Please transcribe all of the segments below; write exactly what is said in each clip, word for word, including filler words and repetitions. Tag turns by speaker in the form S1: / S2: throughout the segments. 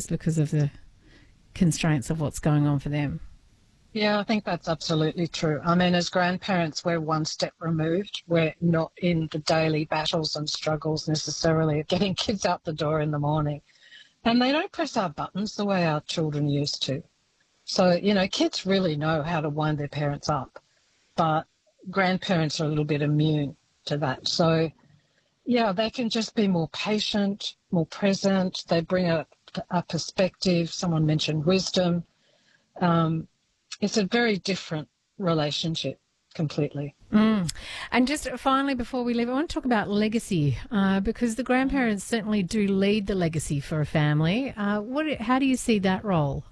S1: just because of the constraints of what's going on for them.
S2: Yeah, I think that's absolutely true. I mean, as grandparents, we're one step removed. We're not in the daily battles and struggles necessarily of getting kids out the door in the morning. And they don't press our buttons the way our children used to. So, you know, kids really know how to wind their parents up, but grandparents are a little bit immune to that. So, yeah, they can just be more patient, more present. They bring a, a perspective. Someone mentioned wisdom. Um, It's a very different relationship completely.
S1: Mm. And just finally, before we leave, I want to talk about legacy uh, because the grandparents certainly do lead the legacy for a family. Uh, what? How do you see that role?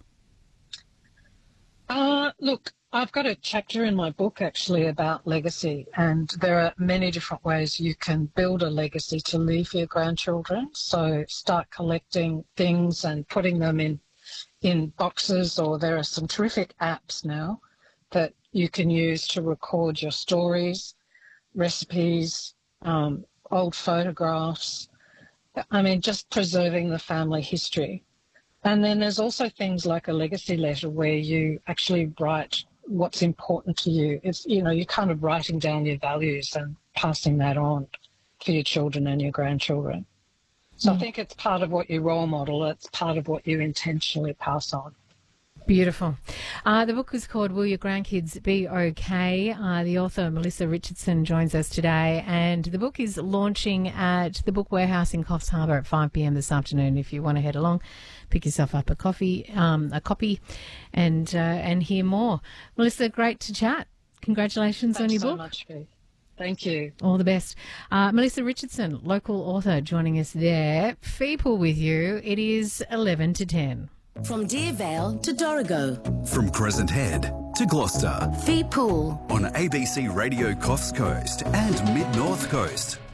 S2: Uh, look, I've got a chapter in my book actually about legacy, and there are many different ways you can build a legacy to leave for your grandchildren. So start collecting things and putting them in in boxes, or there are some terrific apps now that you can use to record your stories, recipes, um, old photographs. I mean, just preserving the family history. And then there's also things like a legacy letter where you actually write what's important to you. It's, you know, you're kind of writing down your values and passing that on for your children and your grandchildren. So I think it's part of what you role model. It's part of what you intentionally pass on.
S1: Beautiful. Uh, the book is called Will Your Grandkids Be Okay? Uh, the author, Melissa Richardson, joins us today, and the book is launching at the Book Warehouse in Coffs Harbour at five p m this afternoon. If you want to head along, pick yourself up a coffee, um, a copy, and uh, and hear more. Melissa, great to chat. Congratulations
S2: Thanks
S1: on your
S2: so
S1: book.
S2: much, Fee. Thank you.
S1: All the best. Uh, Melissa Richardson, local author, joining us there. Feepool with you. It is eleven to ten.
S3: From Deervale to Dorrigo.
S4: From Crescent Head to Gloucester.
S3: Feepool
S4: On A B C Radio Coffs Coast and Mid North Coast.